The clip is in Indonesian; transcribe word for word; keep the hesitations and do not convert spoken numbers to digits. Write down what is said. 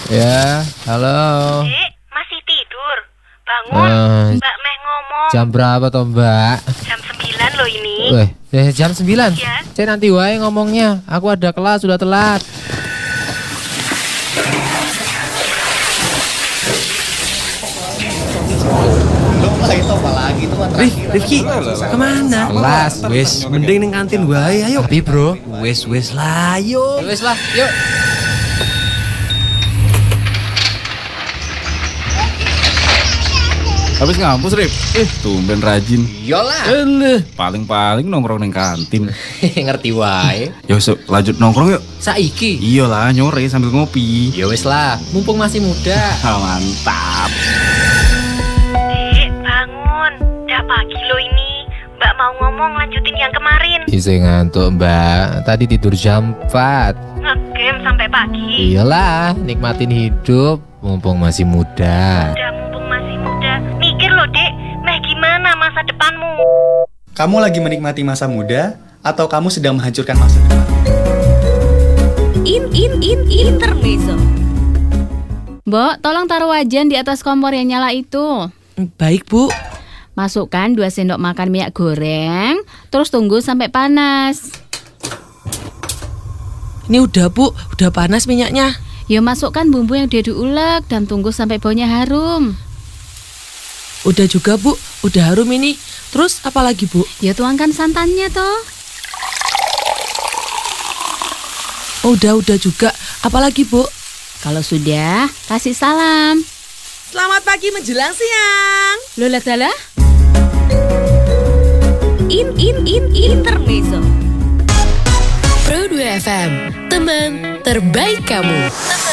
Ya, halo. Dek, masih tidur? Bangun, Eh, Mbak Meh ngomong. Jam berapa toh Mbak? Jam sembilan loh ini. Weh, eh, jam sembilan. Ya. Saya nanti wae ngomongnya. Aku ada kelas, sudah telat. Rif, Rifki, kemana? Kelas. Wes, mending ning kantin wae, ayo. Tapi bro, Wes, wes lah, ayo. ya wes lah, yuk. Habis ngampus, Rip? Eh, tumben rajin. Iyalah. Eleh, paling-paling nongkrong ning kantin. Ngerti wae. Ya wes, lanjut nongkrong yuk. Saiki. Iyalah, nyore sambil ngopi. Ya wes lah, mumpung masih muda. Ah, mantap. Dek, bangun. Udah pagi loh ini. Mbak mau ngomong lanjutin yang kemarin. Bisa ngantuk Mbak. Tadi tidur jam empat. Ngegame sampai pagi. Iyalah, nikmatin hidup mumpung masih muda. Udah mumpung masih muda. Mikir loh, Dek. Meh gimana masa depanmu? Kamu lagi menikmati masa muda atau kamu sedang menghancurkan masa depan? In in in intermezzo. Mbok, tolong taruh wajan di atas kompor yang nyala itu. Baik, Bu. Masukkan dua sendok makan minyak goreng, terus tunggu sampai panas. Ini udah, Bu. Udah panas minyaknya. Ya masukkan bumbu yang udah diulek dan tunggu sampai baunya harum. Udah juga, Bu. Udah harum ini. Terus apa lagi, Bu? Ya tuangkan santannya toh. Oh, udah, udah juga. Apa lagi, Bu? Kalau sudah, kasih salam. Selamat pagi menjelang siang. Lola Dala. In in in intermezzo. Pro dua F M, teman terbaik kamu.